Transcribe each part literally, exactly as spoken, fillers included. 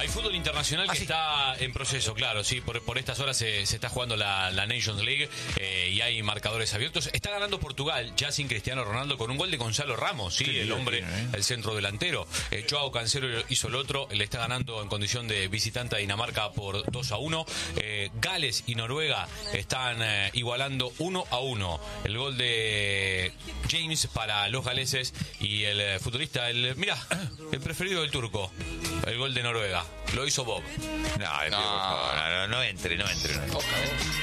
Hay fútbol internacional que ah, sí. está en proceso, claro, sí, por, por estas horas se, se está jugando la, la Nations League eh, y hay marcadores abiertos. Está ganando Portugal, ya sin Cristiano Ronaldo, con un gol de Gonzalo Ramos, sí, Qué el hombre, tiene, ¿eh? el centro delantero. Eh, Joao Cancelo hizo el otro, le está ganando en condición de visitante a Dinamarca por dos a uno. Eh, Gales y Noruega están eh, igualando uno a uno. El gol de James para los galeses y el eh, futbolista, el mirá, el preferido del turco, el gol de Noruega. Lo hizo Bob. No, no, no, no, no entre, no entre. No entre.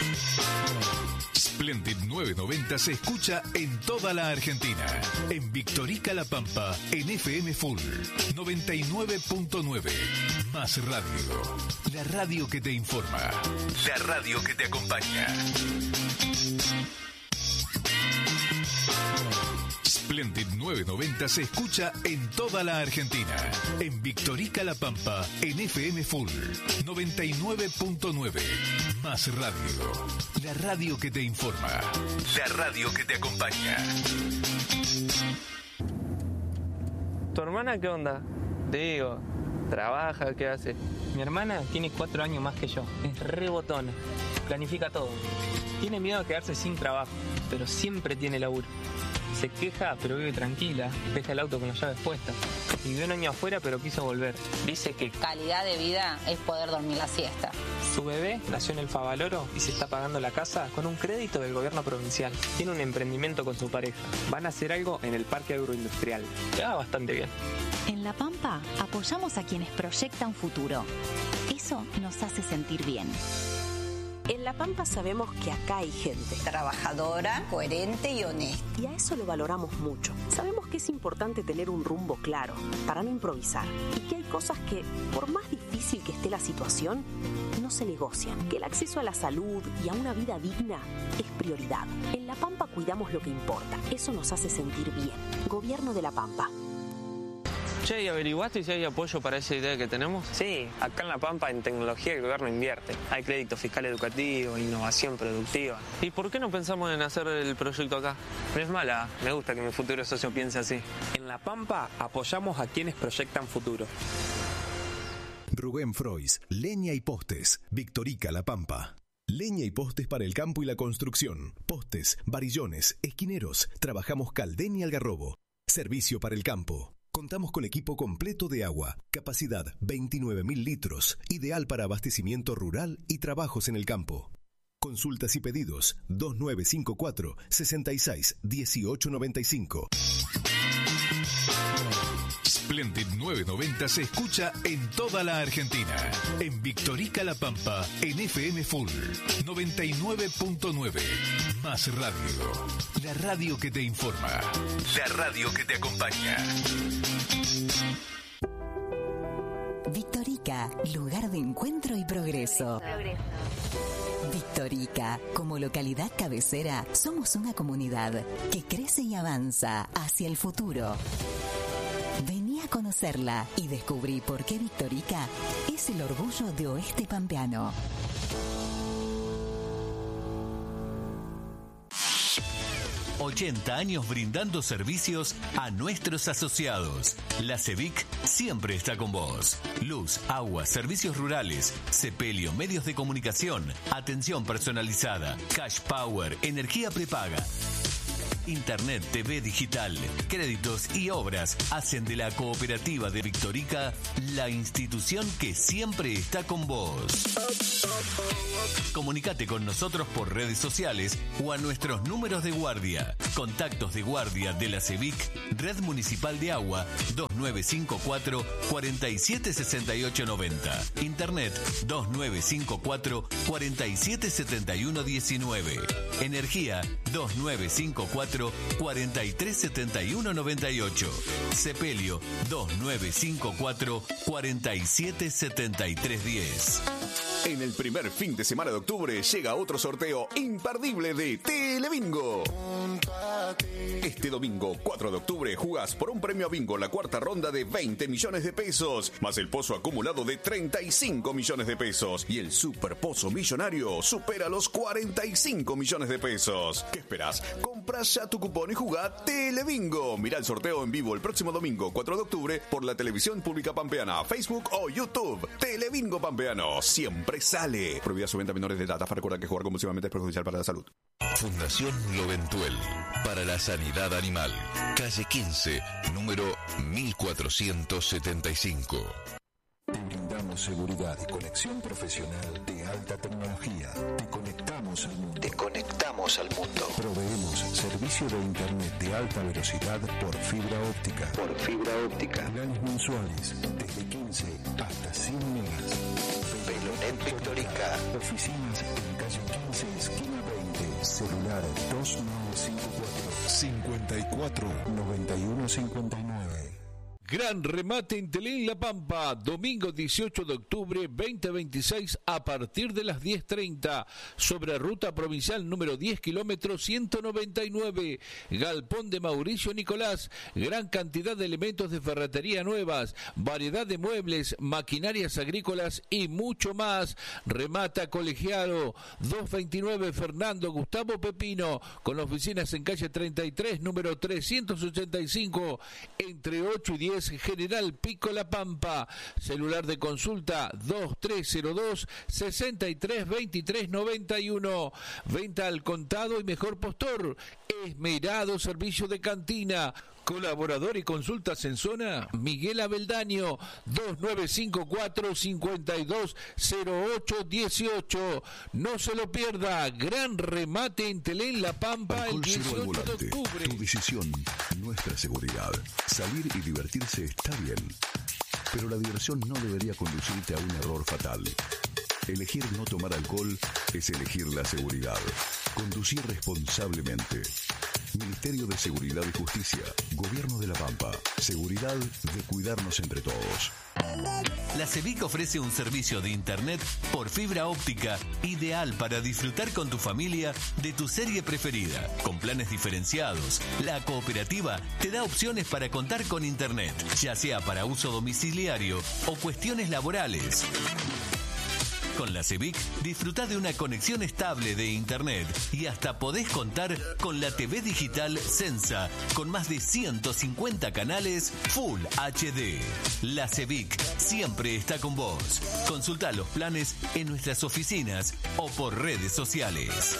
Splendid novecientos noventa se escucha en toda la Argentina. En Victorica La Pampa, en F M Full noventa y nueve punto nueve. Más radio. La radio que te informa. La radio que te acompaña. Splendid novecientos noventa se escucha en toda la Argentina. En Victorica La Pampa, en F M Full noventa y nueve punto nueve. Más radio. La radio que te informa. La radio que te acompaña. ¿Tu hermana qué onda? Te digo, ¿trabaja? ¿Qué hace? Mi hermana tiene cuatro años más que yo. Es re botona. Planifica todo. Tiene miedo a quedarse sin trabajo, pero siempre tiene laburo. Se queja, pero vive tranquila. Deja el auto con las llaves puestas. Vivió un año afuera, pero quiso volver. Dice que calidad de vida es poder dormir la siesta. Su bebé nació en el Favaloro y se está pagando la casa con un crédito del gobierno provincial. Tiene un emprendimiento con su pareja. Van a hacer algo en el parque agroindustrial. Le va bastante bien. En La Pampa apoyamos a quienes proyectan futuro. Eso nos hace sentir bien. En La Pampa sabemos que acá hay gente trabajadora, coherente y honesta. Y a eso lo valoramos mucho. Sabemos que es importante tener un rumbo claro para no improvisar. Y que hay cosas que, por más difícil que esté la situación, no se negocian. Que el acceso a la salud y a una vida digna es prioridad. En La Pampa cuidamos lo que importa. Eso nos hace sentir bien. Gobierno de La Pampa. Che, ¿y averiguaste si hay apoyo para esa idea que tenemos? Sí, acá en La Pampa en tecnología el gobierno invierte. Hay crédito fiscal educativo, innovación productiva. ¿Y por qué no pensamos en hacer el proyecto acá? No es mala, me gusta que mi futuro socio piense así. En La Pampa apoyamos a quienes proyectan futuro. Rubén Frois, Leña y Postes, Victorica La Pampa. Leña y postes para el campo y la construcción. Postes, varillones, esquineros. Trabajamos Caldén y Algarrobo. Servicio para el campo. Contamos con equipo completo de agua, capacidad veintinueve mil litros, ideal para abastecimiento rural y trabajos en el campo. Consultas y pedidos dos nueve cinco cuatro, seis seis uno ocho nueve cinco. Splendid novecientos noventa se escucha en toda la Argentina. En Victorica La Pampa, en F M Full noventa y nueve punto nueve. Más radio. La radio que te informa. La radio que te acompaña. Victorica, lugar de encuentro y progreso. Victorica, como localidad cabecera, somos una comunidad que crece y avanza hacia el futuro. Vení a conocerla y descubrí por qué Victorica es el orgullo de Oeste Pampeano. ochenta años brindando servicios a nuestros asociados. La CEVIC siempre está con vos. Luz, agua, servicios rurales, sepelio, medios de comunicación, atención personalizada, cash power, energía prepaga. Internet, T V digital, créditos y obras hacen de la cooperativa de Victorica la institución que siempre está con vos. Comunicate con nosotros por redes sociales o a nuestros números de guardia. Contactos de guardia de la CEVIC, Red Municipal de Agua, dos nueve cinco cuatro, cuatro siete seis ocho nueve cero. Internet, dos nueve cinco cuatro, cuatro siete siete uno uno nueve. Energía, dos nueve cinco cuatro, cuatro tres siete uno nueve ocho. Sepelio, dos nueve cinco cuatro, cuatro siete siete tres uno cero. En el primer fin de semana de octubre llega otro sorteo imperdible de Telebingo. Este domingo, cuatro de octubre, jugás por un premio a bingo la cuarta ronda de veinte millones de pesos, más el pozo acumulado de treinta y cinco millones de pesos. Y el super pozo millonario supera los cuarenta y cinco millones de pesos. ¿Qué esperás? Comprá ya tu cupón y jugá Telebingo. Mirá el sorteo en vivo el próximo domingo, cuatro de octubre, por la televisión pública pampeana, Facebook o YouTube. Telebingo Pampeano, siempre sale. Prohibida su venta a menores de edad. Recuerda que jugar compulsivamente es perjudicial para la salud. Fundación Loventuel, para la sanidad animal. Calle quince, número mil cuatrocientos setenta y cinco. Te brindamos seguridad y conexión profesional de alta tecnología. Te conectamos al mundo. Te conectamos al mundo. Proveemos servicio de internet de alta velocidad por fibra óptica. Por fibra óptica. Planes mensuales desde quince hasta cien megas. Velonet Victorica. Oficinas en calle quince, esquina veinte. Celular dos nueve cinco cuatro, cincuenta y cuatro, noventa y uno cincuenta y nueve. Gran remate en Telén La Pampa, domingo dieciocho de octubre veinte veintiséis a partir de las diez treinta, sobre ruta provincial número diez kilómetros ciento noventa y nueve, Galpón de Mauricio Nicolás, gran cantidad de elementos de ferretería nuevas, variedad de muebles, maquinarias agrícolas y mucho más. Remata Colegiado, doscientos veintinueve Fernando Gustavo Pepino, con oficinas en calle treinta y tres, número trescientos ochenta y cinco, entre ocho y diez, General Pico La Pampa. Celular de consulta dos tres cero dos, sesenta y tres veintitrés noventa y uno. Venta al contado y mejor postor. Esmerado servicio de cantina. Colaborador y consultas en zona, Miguel Abeldaño, dos nueve cinco cuatro, cincuenta y dos cero ocho dieciocho. No se lo pierda, gran remate en Telén La Pampa. Alcohol el dieciocho de octubre. Tu decisión, nuestra seguridad. Salir y divertirse está bien, pero la diversión no debería conducirte a un error fatal. Elegir no tomar alcohol es elegir la seguridad. Conducir responsablemente. Ministerio de Seguridad y Justicia, Gobierno de La Pampa. Seguridad de cuidarnos entre todos. La CEVIC ofrece un servicio de internet por fibra óptica ideal para disfrutar con tu familia de tu serie preferida. Con planes diferenciados, la cooperativa te da opciones para contar con internet, ya sea para uso domiciliario o cuestiones laborales. Con la CEVIC disfrutá de una conexión estable de internet y hasta podés contar con la T V digital Sensa con más de ciento cincuenta canales Full H D. La CEVIC siempre está con vos. Consultá los planes en nuestras oficinas o por redes sociales.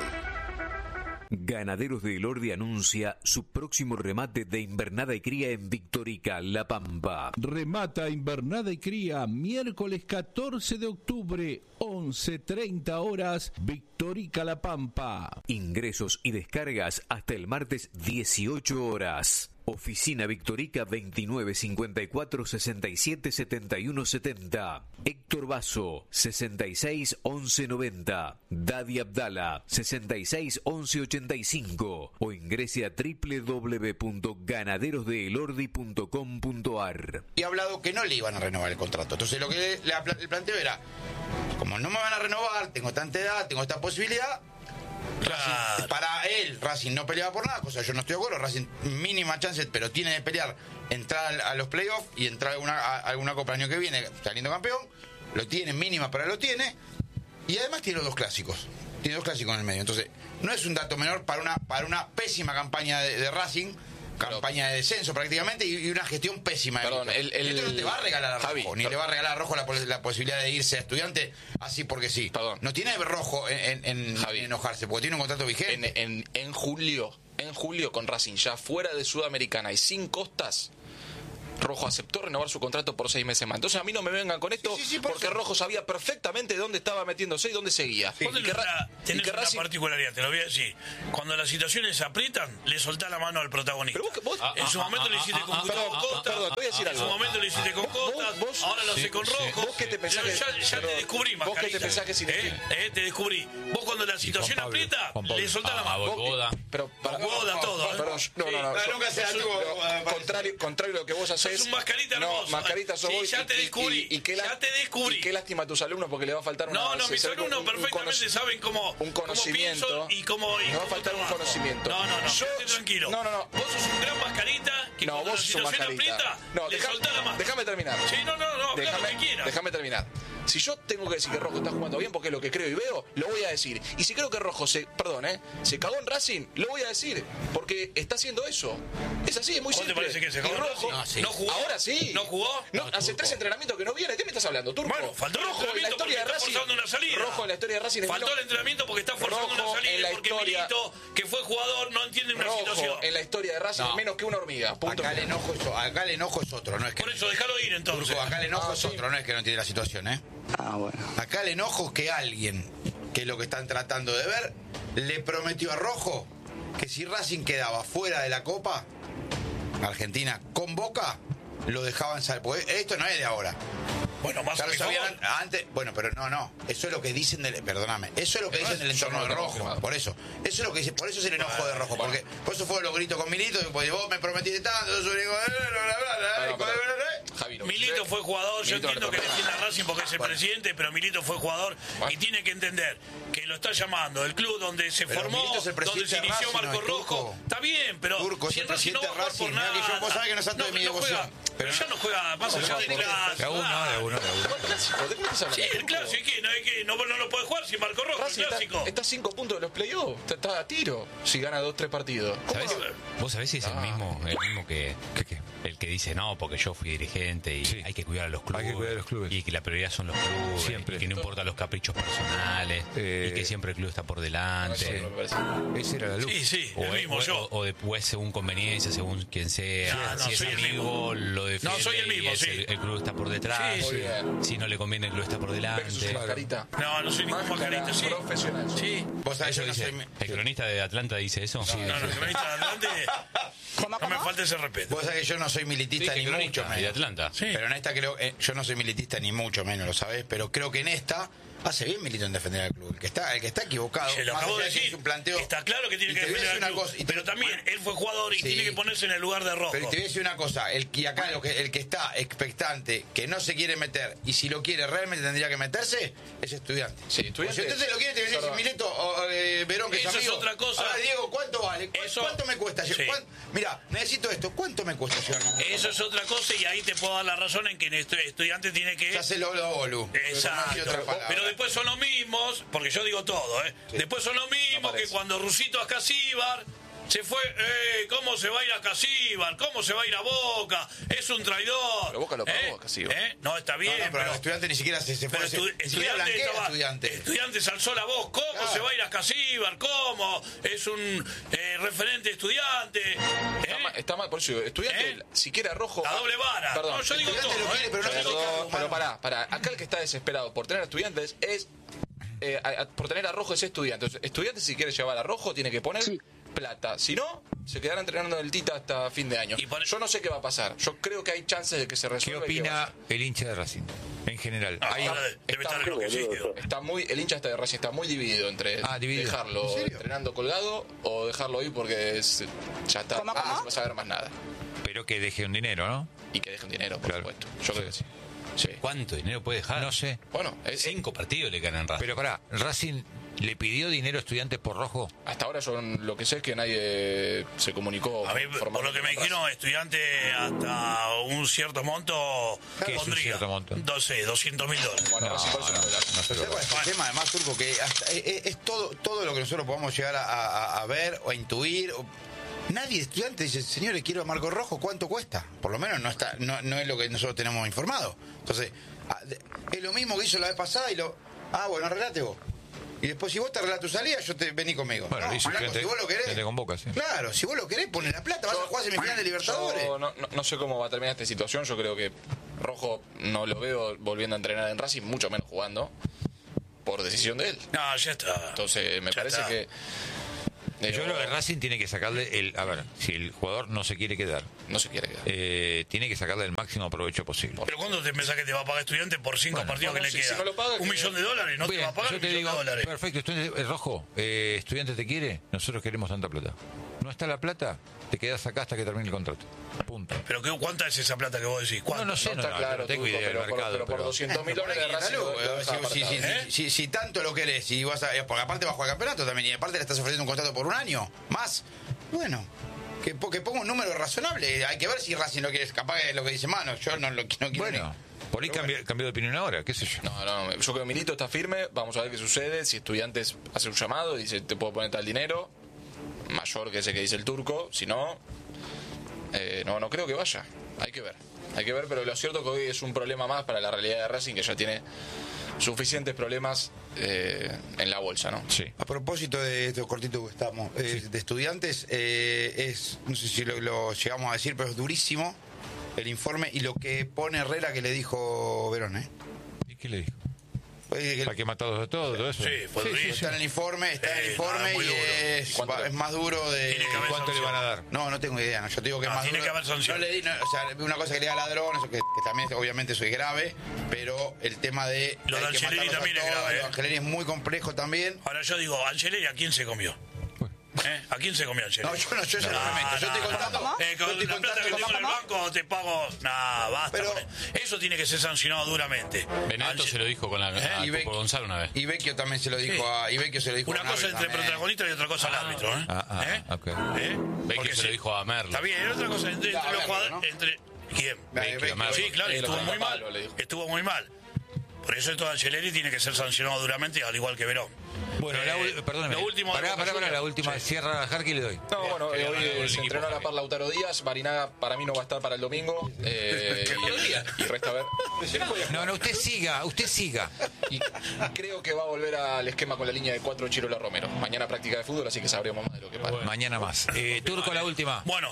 Ganaderos de Elordi anuncia su próximo remate de invernada y cría en Victorica, La Pampa. Remata invernada y cría miércoles catorce de octubre, once treinta horas, Victorica, La Pampa. Ingresos y descargas hasta el martes dieciocho horas. Oficina Victorica veintinueve cincuenta y cuatro sesenta y siete setenta y uno setenta. Héctor Basso sesenta y seis once noventa. Dadi Abdala sesenta y seis once ochenta y cinco. O ingrese a doble u doble u doble u punto ganaderos de elordi punto com punto a r. Y ha hablado que no le iban a renovar el contrato. Entonces lo que le, le, le planteo era, como no me van a renovar, tengo tanta edad, tengo esta posibilidad. Racing, para él, Racing no peleaba por nada, cosa yo no estoy de acuerdo. Racing mínima chance, pero tiene de pelear, entrar a los playoffs y entrar a alguna, a alguna copa el año que viene saliendo campeón. Lo tiene, mínima, pero lo tiene. Y además tiene los dos clásicos. Tiene dos clásicos en el medio. Entonces, no es un dato menor para una, para una pésima campaña de, de Racing. Campaña de descenso prácticamente y una gestión pésima. Perdón, el, el, Esto no te va a regalar a Rojo, Javi, ni per... le va a regalar a Rojo la, la posibilidad de irse a Estudiante así porque sí. Perdón. No tiene Rojo en, en, en enojarse porque tiene un contrato vigente. En, en, en julio, en julio con Racing ya fuera de Sudamericana y sin costas, Rojo aceptó renovar su contrato por seis meses más. Entonces a mí no me vengan con esto, sí, sí, sí, por porque eso. Rojo sabía perfectamente dónde estaba metiéndose y dónde seguía. Sí. Y que Ra- tenés y que una Racing... particularidad, te lo voy a decir. Cuando las situaciones se aprietan, le soltás la mano al protagonista. Pero vos, vos... En su momento lo hiciste con Gustavo Costa. Perdón, te voy a decir algo. En su momento lo hiciste con Costa. Vos, ahora lo sí, haces con sí. Rojo. Vos que te pensás que... Ya, ya te descubrí, Mascarita. Vos que te pensás que sin eh, eh, te descubrí. Vos cuando la situación Pablo, aprieta, le soltás la mano. Boda. Pero para Boda todo. Perdón, no, no, no. Nunca se algo contrario, contrario a lo que vos haces. entonces... sos un mascarita no, hermoso. mascarita sos Sí, vos ya y- te y- descubrí, y- y qué la- ya te descubrí. Y qué lástima a tus alumnos porque le va a faltar una... No, no, se- mis se- alumnos un- un perfectamente conoci- saben cómo, un cómo conocimiento. pienso y cómo... Y Me va a cómo faltar un trabajo. conocimiento. No, no, no, Yo- quédate tranquilo. No, no, no. Vos sos un gran mascarita que No, cuando vos la sos un situación mascarita. aprieta, No, le deja- soltá la mano. déjame terminar. Sí, no, no, no, habla lo Déjame, que quieras. déjame terminar. Si yo tengo que decir que Rojo está jugando bien porque es lo que creo y veo, lo voy a decir. Y si creo que Rojo se, perdón, ¿eh? se cagó en Racing, lo voy a decir. Porque está haciendo eso. Es así, es muy ¿Cuál te simple. parece que se Y cagó en Rojo, Racing? No, sí. ¿No jugó? Ahora sí. ¿No jugó? No, No, hace Turco. tres entrenamientos que no viene. ¿Qué me estás hablando, Turco? Bueno, faltó el Rojo en la entrenamiento historia de porque está Racing. forzando una salida. Rojo en la historia de Racing. es Faltó uno- el entrenamiento porque está forzando Rojo una salida en la porque historia- Milito, que fue jugador, no entiende una Rojo situación. en la historia de Racing No. es menos que una hormiga. Punto. Acá el enojo es, acá el enojo es otro, no es que... Por eso, déjalo ir entonces. Turco, acá el enojo Ah, es sí. otro, no es que no entiende la situación, ¿eh? Ah, bueno. Acá el enojo es que alguien, que es lo que están tratando de ver, le prometió a Rojo que si Racing quedaba fuera de la Copa Argentina con Boca, lo dejaban salir. Porque esto no es de ahora. Bueno, más Ya a lo mi sabían favor. antes. Bueno, pero no, no. Eso es lo que dicen del. Perdóname. Eso es lo que dicen del Yo entorno no de lo he Rojo. confirmado. Por eso. Eso es lo que dice. Por eso es el enojo de Rojo. Porque por eso fueron los gritos con Milito. Porque vos me prometiste tanto. Yo soy hijo de. No, no, pero- Javi, no, Milito fue jugador, yo Milito entiendo que retornó. le tiene a Racing porque es el Bueno. presidente, pero Milito fue jugador y tiene que entender que lo está llamando el club donde se Pero formó, Milito es el donde presidente se de inició Racing, Marco no es Rojo. Turco. Está bien, pero Turco es si el en Racing no va a presidente jugar por de Racing, mirá nada. que yo- vos sabés que no es santo de mi no devoción. juega, Pero pero no- ya no juega más allá del clásico. De a uno, de uno, de uno. ¿Cuál clásico? ¿De qué me estás hablando? Sí, el clásico, ¿y qué? No, es que no, no lo puede jugar sin Marco Rojo, el Racing está, clásico. está a cinco puntos de los playoffs. Está, está a tiro si gana dos, tres partidos. ¿Sabés? Vos sabés si es el Ah. mismo, el mismo que, que- que- el que dice no, porque yo fui dirigente y Sí. hay que cuidar a los clubes. Hay que cuidar a los clubes. Y que la prioridad son los clubes. Siempre. Y que no importan los caprichos personales. Eh, y que siempre el club está por Eso delante. no me parece. Esa era la luz. Sí, sí, O, el mismo o- yo. o- o después según conveniencia, según quien sea. Ah, no, si es soy el amigo, mismo. lo defiende. No, soy el mismo, y es sí. el, el club está por detrás. Sí, sí. Muy bien. Si no le conviene, el club está por Ves que sos delante. una mascarita. No, no soy ningún Máscara mascarita, sí. profesional. Sí. Vos sabés, Eso yo no dice, soy. el cronista de Atlanta dice eso. No, no, el cronista de Atlante, no me falta ese respeto. Vos sabés que yo no soy militista Dije ni cronista mucho de menos. Atlanta. Sí. Pero en esta creo, eh, yo no soy militista ni mucho menos, lo sabés, pero creo que en esta hace bien Milito en defender al club. El que está, el que está equivocado, Se lo más acabo de allá que decir. es un planteo. Está claro que tiene Y que te voy a defender decir al una club. cosa, y te- Pero también él fue jugador y Sí. tiene que ponerse en el lugar de Rojo. Pero te voy a decir una cosa, el, y acá lo que, el que está expectante, que no se quiere meter, y si lo quiere realmente tendría que meterse, es estudiante. Sí, estudiante. O si usted se lo quiere, te voy a decir, Perdón. Mileto o eh, Verón, que Eso es es amigo. otra cosa. Ahora, Diego, ¿cuánto vale? ¿Cu- Eso- ¿Cuánto me cuesta? Sí. ¿Cuán- Mirá, necesito esto. ¿Cuánto me cuesta llevarme? Eso es otra cosa y ahí te puedo dar la razón en que el estu- estudiante tiene que... Ya se lo lo bolu. Exacto. No hay otra palabra. Pero después son los mismos, porque yo digo todo, ¿eh? Después son los mismos que cuando Rusito a Casíbar se fue, eh, ¿cómo se va a ir a Casíbar? ¿Cómo se va a ir a Boca? Es un traidor. Pero Boca lo pagó ¿Eh? a Casíbar. ¿Eh? No, está bien, No, no, pero, pero... el estudiante ni siquiera se, se fue. Pero se- estu- ni siquiera estudiante, blanquea estaba- estudiante. estudiante alzó la voz. ¿Cómo Claro. se va a ir a Casíbar? ¿Cómo? Es un eh, referente estudiante. Está ¿Eh? mal, está mal, por eso digo, estudiante, ¿Eh? si quiere a Rojo. La doble vara. Perdón. No, yo digo todo. Estudiante lo quiere, ¿eh? pero no se Perdón, lo carga, pero humano. pará, pará. Acá el que está desesperado por tener estudiantes es. eh, a- a- por tener a Rojo es estudiante. Entonces, estudiante, si quiere llevar a Rojo, tiene que poner plata. Si no, se quedará entrenando en el Tita hasta fin de año. Y por- Yo no sé qué va a pasar. Yo creo que hay chances de que se ¿Qué resuelva. y que opina vaya. el hincha de Racing? En general. Ah, Hay- ahora debe está estar muy enloquecido. Está muy, el hincha está de Racing está muy dividido entre Ah, dividido. dejarlo ¿En serio? entrenando colgado o dejarlo ahí porque es, ya está. ¿Cómo, Ah, cómo? no se va a saber más nada. pero que deje un dinero, ¿no? Y que dejen dinero, por Claro. supuesto. Yo creo que sí. Sí. ¿Cuánto dinero puede dejar? No sé. Bueno, es- Cinco partidos le ganan Racing. Pero pará, ¿Racing le pidió dinero a Estudiantes por Rojo? hasta ahora yo lo que sé es que nadie se comunicó. A mí, por lo que me dijeron, estudiante hasta un cierto monto ¿Qué es un pondría. cierto monto? No sé, doscientos mil dólares. Bueno, Racing por eso no lo da. No se lo ¿Sabes cuál es el tema, además, Turco? Que hasta- es, es- es todo, todo lo que nosotros podamos llegar a, a- a ver o a intuir. o- Nadie, estudiante, dice, señores, quiero a Marco Rojo, ¿cuánto cuesta? Por lo menos no está no, no es lo que nosotros tenemos informado. Entonces, ah, de- es lo mismo que hizo la vez pasada y lo... Ah, bueno, relate vos. Y después, si vos te arreglás tu salida, yo te vení conmigo. Bueno, no, dice flaco, Estudiante- si vos lo querés... Estudiante convoca, sí. Claro, si vos lo querés, ponle la plata, vas a jugar semifinal de Libertadores. Yo no, no- no sé cómo va a terminar esta situación. Yo creo que Rojo no lo veo volviendo a entrenar en Racing, mucho menos jugando, por decisión de él. No, ya está. Entonces, me Ya parece está. que. Yo creo que Racing tiene que sacarle el... A ver, si el jugador no se quiere quedar, No se quiere quedar. eh, tiene que sacarle el máximo provecho posible. Pero ¿cuándo te pensás que te va a pagar estudiante por cinco Bueno, partidos bueno, que le si- queda? si no lo paga, un que- millón de dólares, no te Bien, va a pagar yo un te millón digo, de dólares. perfecto, estudiante, eh, Rojo, eh, estudiante te quiere, nosotros queremos tanta plata. no está la plata, te quedas acá hasta que termine el contrato. Punto. ¿Pero qué, cuánta es esa plata que vos decís? ¿Cuánto? No, no sé, No no, está no, claro, no tengo Turco, idea del pero por- mercado. pero por doscientos mil dólares de Racing lo- lo deja Si, si, apartado. si, si, si, si tanto lo querés, y vas a, porque aparte va a jugar campeonato también, y aparte le estás ofreciendo un contrato por un año más, bueno, que, po- que ponga un número razonable. Hay que ver si Racing lo quiere, capaz es lo que dice Mano, yo no lo no quiero Bueno, por ahí cambió, cambió de opinión ahora, qué sé yo. No, no, yo creo que Milito está firme, vamos a ver qué sucede. Si Estudiantes hace un llamado y dice, te puedo poner tal dinero, mayor que ese que dice el Turco, si no, eh, no, no creo que vaya. Hay que ver, hay que ver, pero lo cierto es que hoy es un problema más para la realidad de Racing, que ya tiene suficientes problemas eh, en la bolsa, ¿no? Sí. A propósito de esto cortito que estamos, eh, de Estudiantes, eh, es, no sé si lo, lo llegamos a decir, pero es durísimo el informe y lo que pone Herrera que le dijo Verón, ¿eh? ¿Y qué le dijo? Oye, que- ¿Para qué matados de todo, todo eso? Sí, fue durísimo. Está en el informe, está en el Eh, informe no, es muy y duro. es, ¿Cuánto? va- es más duro de... Tiene que haber ¿Cuánto le van a dar? No, no tengo idea, no, yo te digo que No, es más tiene duro. que haber sanción. No le di, no, o sea, una cosa que le da ladrón, eso que, que también obviamente eso es grave, pero el tema de... Lo de hay que Angeleri matarlos a también es todos, grave, lo de ¿eh? Angeleri es muy complejo también. Ahora yo digo, Angeleri, ¿a quién se comió? ¿Eh? ¿A quién se comió Angeleri? No, yo no, yo ya no me meto, yo estoy contando... Eh, yo con estoy la plata que contando- tengo en el banco te pago. Nah, basta. Pero- con eso. Eso tiene que ser sancionado duramente. Benedetto Ange- se lo dijo con la, a Y Beck- Coco Gonzalo una vez. Y Vecchio también se lo dijo Sí. a... Y Vecchio se lo dijo Una a cosa Nabel entre también. protagonista y otra cosa al árbitro, ¿eh? Ah, ah, ¿Eh? ok. ¿Eh? Vecchio Porque se sí. lo dijo a Merlo. Está bien, otra cosa entre, Ya, entre los Merlo, jugadores. ¿no? Entre, ¿Quién? Vecchio, Vecchio, Merlo. Sí, claro, Sí, lo estuvo que muy mal. Pablo le dijo. Estuvo muy mal. Por eso esto de Angeleri tiene que ser sancionado duramente, al igual que Verón. Bueno, la, Eh, ul- perdóname. lo último de Pará, Boca pará, pará, Juniors. la última Sí. cierra a Jarqui y le doy. No, bueno, Quería eh, ganar el hoy se equipo entrenó a la también. par Lautaro Díaz, Barinaga para mí no va a estar para el domingo. Eh, y, y resta ver. No, no, usted siga, usted siga. Y creo que va a volver al esquema con la línea de cuatro Chirola Romero. Mañana práctica de fútbol, así que sabremos más de lo que pasa. Mañana más. Eh, Turco, la última. Bueno,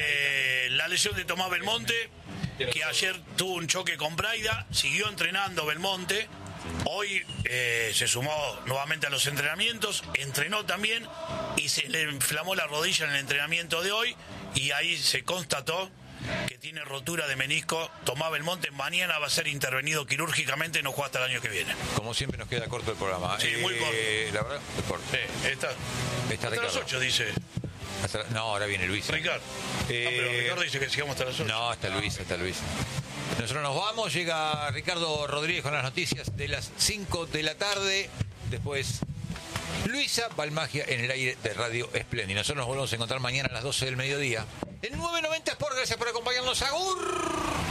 eh, la lesión de Tomás Belmonte, que ayer tuvo un choque con Braida, siguió entrenando Belmonte. Hoy eh, se sumó nuevamente a los entrenamientos, entrenó también y se le inflamó la rodilla en el entrenamiento de hoy y ahí se constató que tiene rotura de menisco. Tomás Belmonte mañana va a ser intervenido quirúrgicamente, no juega hasta el año que viene. Como siempre nos queda corto el programa. Sí, muy corto. La verdad, es corto. Sí, está. Está Hasta las Ricardo. ocho dice Hasta la- no, ahora viene Luis. Ricardo. Eh, No, pero Ricardo dice que sigamos hasta las ocho. No, hasta Luis, hasta Luis. Nosotros nos vamos, llega Ricardo Rodríguez con las noticias de las cinco de la tarde. Después Luisa Balmagia en el aire de Radio Espléndida. Nosotros nos volvemos a encontrar mañana a las doce del mediodía. En nueve noventa Sport, gracias por acompañarnos. ¡Agur!